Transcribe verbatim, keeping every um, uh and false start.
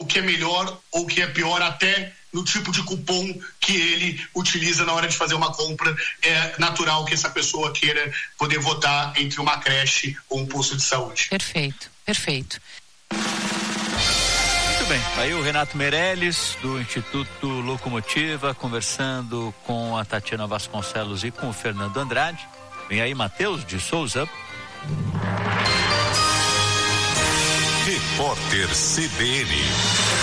que é melhor ou o que é pior, até no tipo de cupom que ele utiliza na hora de fazer uma compra. É natural que essa pessoa queira poder votar entre uma creche ou um posto de saúde. Perfeito, perfeito. Muito bem, aí o Renato Meirelles, do Instituto Locomotiva, conversando com a Tatiana Vasconcelos e com o Fernando Andrade. Vem aí Matheus de Souza. Repórter C B N.